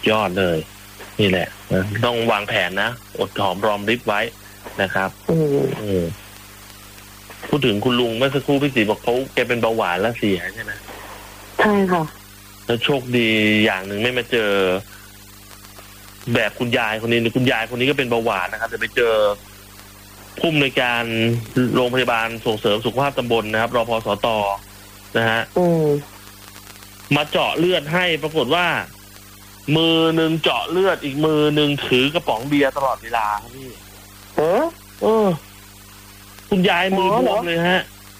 ยอดเลยนี่แหละต้องวางแผนนะอดหอมรอมริบไว้นะครับพูดถึงคุณลุงเมื่อสักครู่พี่ศรีบอกเขาแกเป็นเบาหวานแล้วเสียใช่ไหมใช่ค่ะแล้วโชคดีอย่างหนึ่งไม่มาเจอแบบคุณยายคนนี้คุณยายคนนี้ก็เป็นเบาหวานนะครับแต่ไปเจอผู้อำนวยการโรงพยาบาลส่งเสริมสุขภาพตำบลนะครับรพสต.นะฮะมาเจาะเลือดให้ปรากฏว่ามือหนึ่งเจาะเลือดอีกมือหนึ่งถือกระป๋องเบียร์ตลอดเวลาครับพี่คุณยายมือบวมเลยฮะ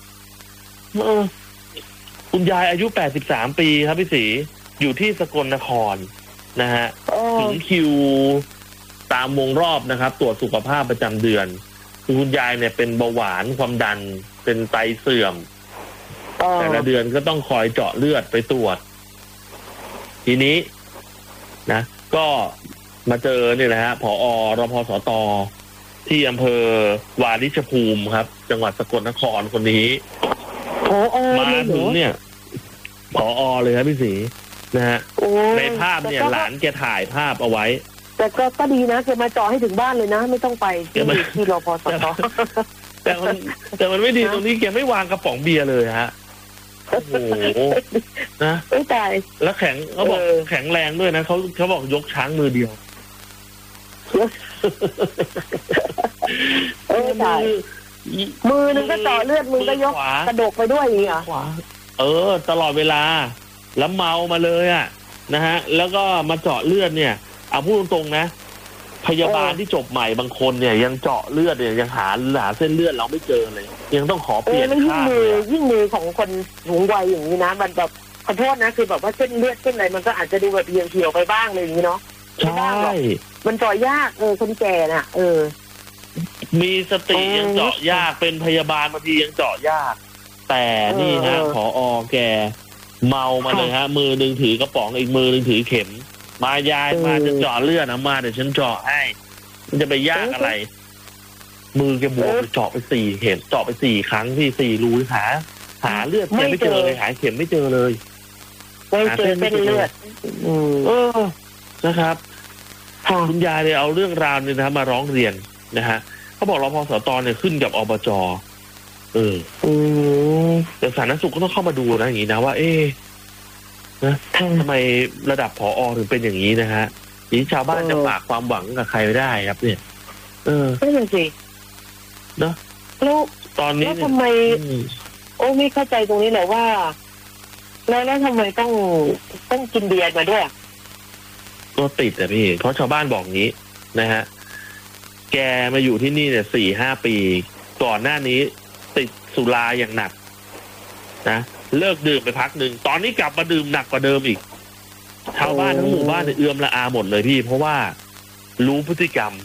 คุณยายอายุ83 ปีครับพี่ศรีอยู่ที่สกลนครนะฮะถึงคิวตามวงรอบนะครับตรวจสุขภาพประจำเดือนคือคุณยายเนี่ยเป็นเบาหวานความดันเป็นไตเสื่อมแต่ละเดือนก็ต้องคอยเจาะเลือดไปตรวจทีนี้นะก็มาเจอเนี่ยนะฮะผอ.รพสต.ที่อำเภอวาริชภูมิครับจังหวัดสกลนครคนนี้มาถึงเนี่ยผอ.เลยครับพี่ศรีนะฮะในภาพเนี่ยหลานแกถ่ายภาพเอาไว้แต่ก็ดีนะแกมาจ่อให้ถึงบ้านเลยนะไม่ต้องไปที่รพสต. แต่มันไม่ดีตรงนี้แกไม่วางกระป๋องเบียร์เลยฮะโอ้โหนะไม่ตายแล้วแข็งเขาบอกแข็งแรงด้วยนะเขาบอกยกช้างมือเดียวตายมือนึงก็จ่อเลือดมือก็ยกกระดกไปด้วยอย่างนี้อ่ะตลอดเวลาแล้วเมามาเลยอ่ะนะฮะแล้วก็มาเจาะเลือดเนี่ยเอาพูดตรงๆนะพยาบาลที่จบใหม่บางคนเนี่ยยังเจาะเลือดเนี่ยยังหาเส้นเลือดเราไม่เจอเลยยังต้องขอเปลี่ยนข้างยิ่งมือของคนสูงวัยอย่างนี้นะมันแบบขอโทษนะคือแบบว่าเส้นเลือดเส้นอะไรมันก็อาจจะดูแบบเหี่ยวไปบ้างเลยอย่างนี้เนาะใช่มันเจาะยากคนแก่น่ะมีสติยังเจาะยากเป็นพยาบาลบางทียังเจาะยากแต่นี่ฮะผอ.แกเมามาเลยฮะมือหนึ่งถือกระป๋องอีกมือหนึ่งถือเข็มมายายมาจะเจาะเลือดนะมาเดี๋ยวฉันเจาะให้มันจะไปยากอะไรมือแกบวมไปเจาะไป4 เข็มเจาะไป4 ครั้งที่4 รูหาเลือดไม่เจอเลยหาเข็มไม่เจอเลยหาเส้นเลือดนะครับคุณยายเลยเอาเรื่องราวเนี่ยนะมาร้องเรียนนะฮะเขาบอกรพสต.เนี่ยขึ้นกับอบจ.แต่สาธารณสุขก็ต้องเข้ามาดูนะอย่างนี้นะว่านะทำไมระดับผอ.ถึงเป็นอย่างนี้นะฮะนี่ชาวบ้านจะฝากความหวังกับใครไม่ได้ครับเนี่ยไม่ใช่สิเนาะแล้วตอนนี้ทำไมไม่เข้าใจตรงนี้เลยว่าแล้วทำไมต้องกินเบียร์มาด้วยตัวติดอะพี่เพราะชาวบ้านบอกงี้นะฮะแกมาอยู่ที่นี่เนี่ย4-5 ปีก่อนหน้านี้ติดสุราอย่างหนักนะเลิกดื่มไปพักหนึ่งตอนนี้กลับมาดื่มหนักกว่าเดิมอีกชาวบ้านทั้งหมู่บ้านเนี่ยเอื้อมละอาหมดเลยพี่เพราะว่ารู้พฤติกรรม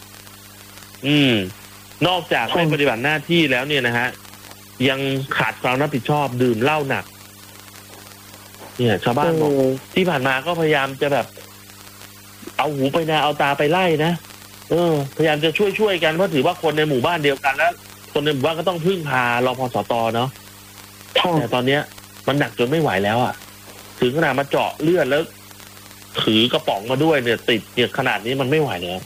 นอกจากไม่ปฏิบัติหน้าที่แล้วเนี่ยนะฮะยังขาดความรับผิดชอบดื่มเหล้าหนักเนี่ยชาวบ้านบอกที่ผ่านมาก็พยายามจะแบบเอาหูไปนาเอาตาไปไล่นะพยายามจะช่วยกันเพราะถือว่าคนในหมู่บ้านเดียวกันแล้วคนในหมู่บ้านก็ต้องพึ่งพารพสต.เนาะแต่ตอนเนี้ยมันหนักจนไม่ไหวแล้วอ่ะถึงขนาดมาเจาะเลือดแล้วถือกระป๋องมาด้วยเนี่ยติดเนี่ยขนาดนี้มันไม่ไหวแล้ว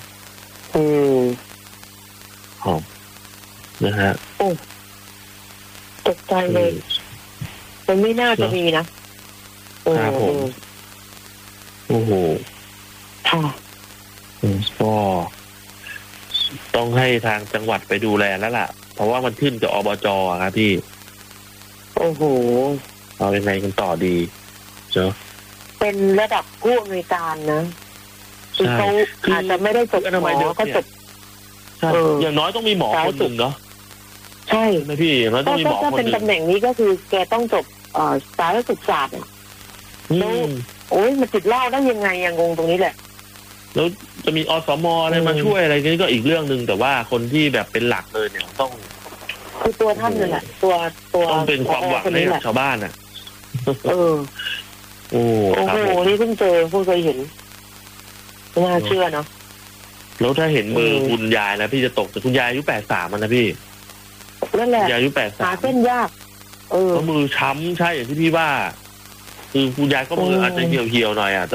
นะฮะตกใจเลยมันไม่น่าจะมีนะครับผมโอ้โหก็ต้องให้ทางจังหวัดไปดูแลแล้วล่ะเพราะว่ามันขึ้นกับอบจ.ครับพี่โอ้โหเอายังไงกันต่อดีเจ้าเป็นระดับผู้อำนวยการนะคือเขาอาจจะไม่ได้จบหมอก็จบอย่างน้อยต้องมีหมอคนหนึ่งเนาะใช่ไหมพี่แล้วต้องมีหมอคนหนึ่งถ้าเป็นตำแหน่งนี้ก็คือแกต้องจบสาธารณสุขศาสตร์แล้วมันติดเหล้าได้ยังไงงงตรงนี้แหละแล้วจะมีอสม.อะไรมาช่วยอะไรนี่ก็อีกเรื่องนึงแต่ว่าคนที่แบบเป็นหลักเลยเนี่ยต้องคือตัวท่านนั่นแหละตัวต้องเป็นความหวังให้กับชาวบ้านอ่ะโอ้โหนี่เพิ่งเคยเห็นไม่น่าเชื่อเนาะแล้วถ้าเห็นมือคุณยายนะพี่จะตกแต่คุณยายอายุ83นะพี่นั่นแหละยายอายุ83 หาเส้นยากเพราะมือช้ำใช่อย่างที่พี่ว่าคือคุณยายก็มืออาจจะเหี่ยวๆหน่อยอ่ะ